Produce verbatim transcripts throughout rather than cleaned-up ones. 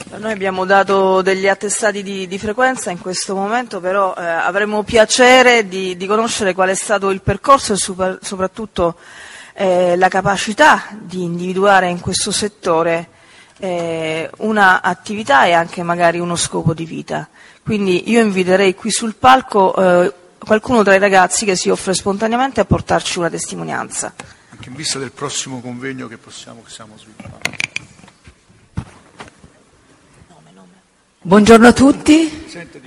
Noi abbiamo dato degli attestati di, di frequenza in questo momento, però eh, avremo piacere di, di conoscere qual è stato il percorso e super, soprattutto eh, la capacità di individuare in questo settore eh, una attività e anche magari uno scopo di vita. Quindi io inviterei qui sul palco eh, qualcuno tra i ragazzi che si offre spontaneamente a portarci una testimonianza. Anche in vista del prossimo convegno che possiamo, che stiamo sviluppando. Buongiorno a tutti,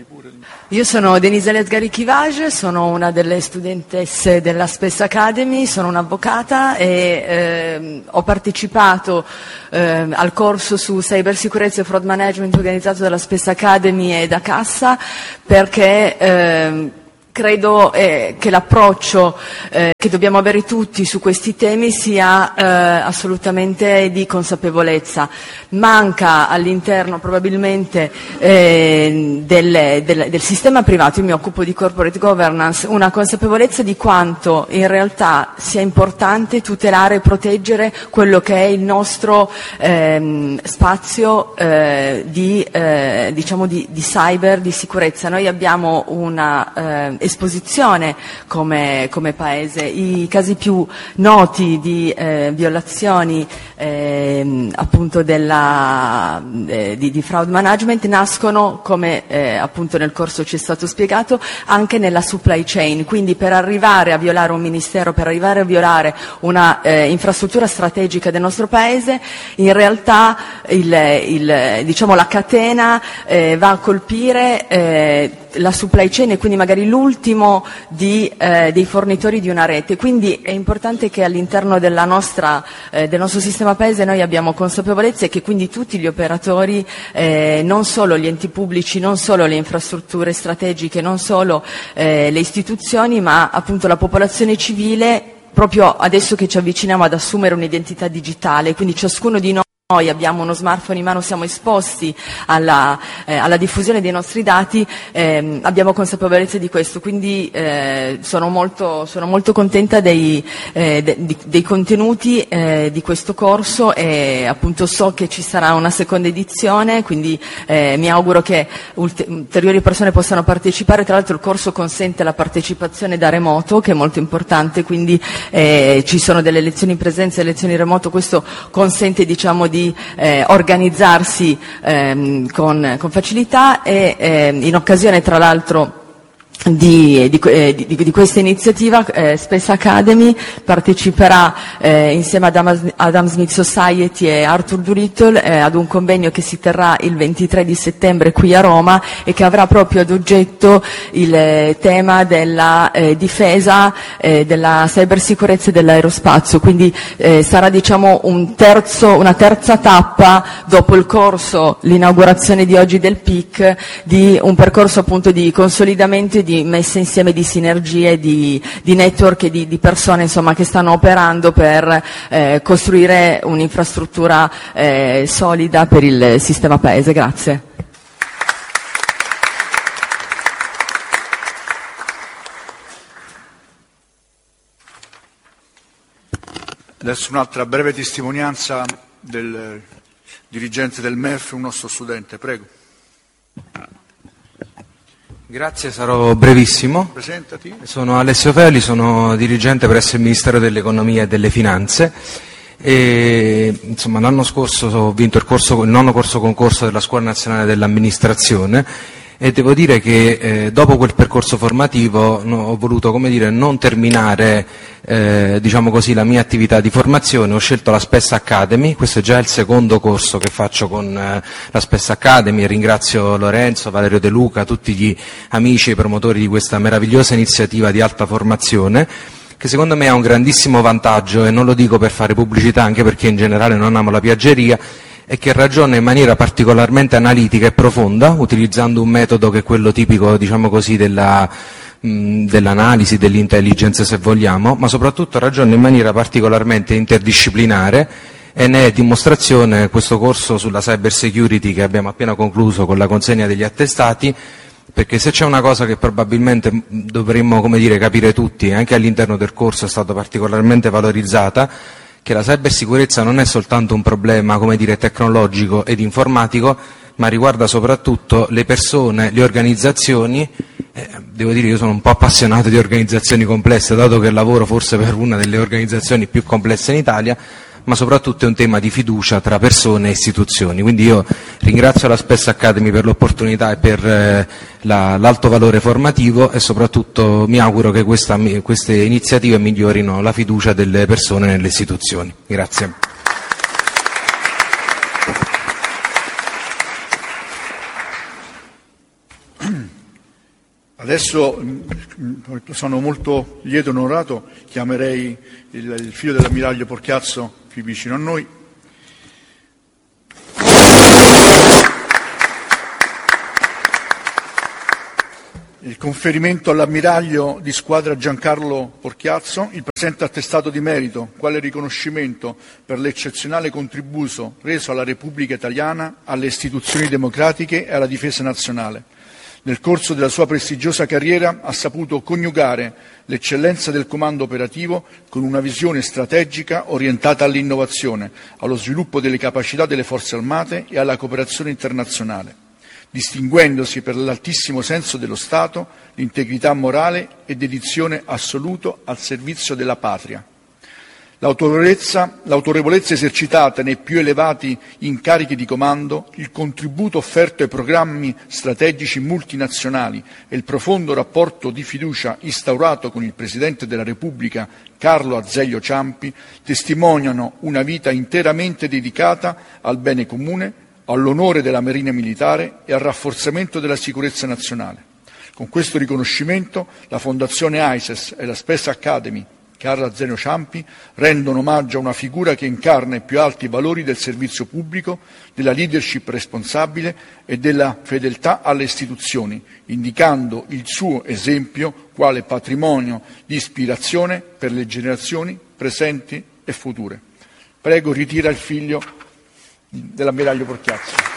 io sono Denise Lesgari-Chivage, sono una delle studentesse della Space Academy, sono un'avvocata e eh, ho partecipato eh, al corso su cybersicurezza e fraud management organizzato dalla Space Academy e da Cassa perché eh, credo eh, che l'approccio eh, che dobbiamo avere tutti su questi temi sia eh, assolutamente di consapevolezza. Manca all'interno probabilmente eh, del, del, del sistema privato, io mi occupo di corporate governance, una consapevolezza di quanto in realtà sia importante tutelare e proteggere quello che è il nostro ehm, spazio eh, di, eh, diciamo di, di cyber, di sicurezza. Noi abbiamo una eh, esposizione come, come Paese. I casi più noti di eh, violazioni eh, appunto della, eh, di, di fraud management nascono, come eh, appunto nel corso ci è stato spiegato, anche nella supply chain. Quindi per arrivare a violare un ministero, per arrivare a violare una eh, infrastruttura strategica del nostro Paese, in realtà il, il, diciamo, la catena eh, va a colpire eh, la supply chain e quindi magari l'ultimo di, eh, dei fornitori di una rete. Quindi è importante che all'interno della nostra, eh, del nostro sistema Paese noi abbiamo consapevolezza e che quindi tutti gli operatori, eh, non solo gli enti pubblici, non solo le infrastrutture strategiche, non solo eh, le istituzioni, ma appunto la popolazione civile, proprio adesso che ci avviciniamo ad assumere un'identità digitale, quindi ciascuno di noi Noi abbiamo uno smartphone in mano, siamo esposti alla, eh, alla diffusione dei nostri dati, ehm, abbiamo consapevolezza di questo, quindi eh, sono, molto, sono molto contenta dei, eh, de, di, dei contenuti eh, di questo corso e appunto so che ci sarà una seconda edizione, quindi eh, mi auguro che ulter- ulteriori persone possano partecipare. Tra l'altro il corso consente la partecipazione da remoto, che è molto importante, quindi eh, ci sono delle lezioni in presenza e lezioni in remoto, questo consente, diciamo, di eh, organizzarsi ehm, con, con facilità e eh, in occasione tra l'altro Di, di, di, di questa iniziativa eh, Space Academy parteciperà eh, insieme ad Adam, Adam Smith Society e Arthur Doolittle eh, ad un convegno che si terrà il ventitré di settembre qui a Roma e che avrà proprio ad oggetto il eh, tema della eh, difesa eh, della cybersicurezza e dell'aerospazio, quindi eh, sarà, diciamo, un terzo, una terza tappa dopo il corso, l'inaugurazione di oggi del P I C, di un percorso appunto di consolidamento e di messa insieme di sinergie, di, di network e di, di persone, insomma, che stanno operando per eh, costruire un'infrastruttura eh, solida per il sistema Paese. Grazie. Adesso un'altra breve testimonianza del dirigente del M E F, un nostro studente, prego. Grazie, sarò brevissimo. Presentati. Sono Alessio Feli, sono dirigente presso il Ministero dell'Economia e delle Finanze e insomma l'anno scorso ho vinto il, corso, il nono corso concorso della Scuola Nazionale dell'Amministrazione e devo dire che eh, dopo quel percorso formativo no, ho voluto, come dire, non terminare eh, diciamo così, la mia attività di formazione. Ho scelto la Space Academy, questo è già il secondo corso che faccio con eh, la Space Academy. Ringrazio Lorenzo, Valerio De Luca, tutti gli amici e promotori di questa meravigliosa iniziativa di alta formazione, che secondo me ha un grandissimo vantaggio, e non lo dico per fare pubblicità, anche perché in generale non amo la piaggeria, e che ragiona in maniera particolarmente analitica e profonda, utilizzando un metodo che è quello tipico, diciamo così, della, mh, dell'analisi, dell'intelligence se vogliamo, ma soprattutto ragiona in maniera particolarmente interdisciplinare, e ne è dimostrazione questo corso sulla cyber security che abbiamo appena concluso con la consegna degli attestati, perché se c'è una cosa che probabilmente dovremmo, come dire, capire tutti, e anche all'interno del corso è stata particolarmente valorizzata, che la cybersicurezza non è soltanto un problema, come dire, tecnologico ed informatico, ma riguarda soprattutto le persone, le organizzazioni. Eh, devo dire, io sono un po' appassionato di organizzazioni complesse, dato che lavoro forse per una delle organizzazioni più complesse in Italia, ma soprattutto è un tema di fiducia tra persone e istituzioni. Quindi io ringrazio la Space Academy per l'opportunità e per eh, la, l'alto valore formativo, e soprattutto mi auguro che questa, queste iniziative migliorino la fiducia delle persone nelle istituzioni. Grazie. Adesso sono molto lieto e onorato, chiamerei il, il figlio dell'ammiraglio Porchiazzo qui vicino a noi. Il conferimento all'ammiraglio di squadra Giancarlo Porchiazzo, il presente attestato di merito, quale riconoscimento per l'eccezionale contributo reso alla Repubblica Italiana, alle istituzioni democratiche e alla difesa nazionale. Nel corso della sua prestigiosa carriera ha saputo coniugare l'eccellenza del comando operativo con una visione strategica orientata all'innovazione, allo sviluppo delle capacità delle forze armate e alla cooperazione internazionale, distinguendosi per l'altissimo senso dello Stato, l'integrità morale e dedizione assoluto al servizio della patria. L'autorevolezza, l'autorevolezza esercitata nei più elevati incarichi di comando, il contributo offerto ai programmi strategici multinazionali e il profondo rapporto di fiducia instaurato con il Presidente della Repubblica Carlo Azeglio Ciampi testimoniano una vita interamente dedicata al bene comune, all'onore della Marina Militare e al rafforzamento della sicurezza nazionale. Con questo riconoscimento la Fondazione AISES e la Space Academy Carlo Azeglio Ciampi rendono omaggio a una figura che incarna i più alti valori del servizio pubblico, della leadership responsabile e della fedeltà alle istituzioni, indicando il suo esempio quale patrimonio di ispirazione per le generazioni presenti e future. Prego, ritira il figlio dell'ammiraglio Porchiazzo.